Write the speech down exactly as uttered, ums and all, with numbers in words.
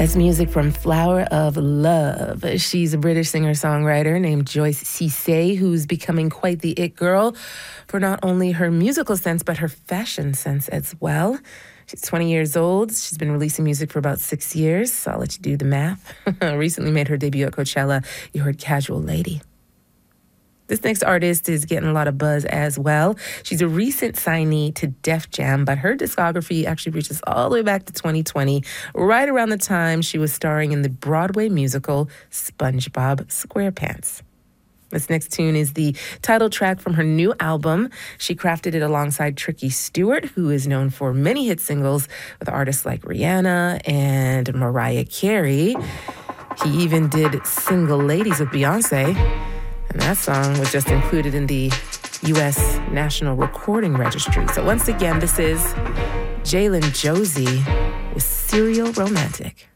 That's music from Flower of Love. She's a British singer-songwriter named Joyce Cisse, who's becoming quite the it girl for not only her musical sense, but her fashion sense as well. She's twenty years old. She's been releasing music for about six years. I'll let you do the math. Recently made her debut at Coachella. You heard Casual Lady. This next artist is getting a lot of buzz as well. She's a recent signee to Def Jam, but her discography actually reaches all the way back to twenty twenty, right around the time she was starring in the Broadway musical SpongeBob SquarePants. This next tune is the title track from her new album. She crafted it alongside Tricky Stewart, who is known for many hit singles with artists like Rihanna and Mariah Carey. He even did Single Ladies with Beyonce. And that song was just included in the U S National Recording Registry. So once again, this is Jalen Josie with Serial Romantic.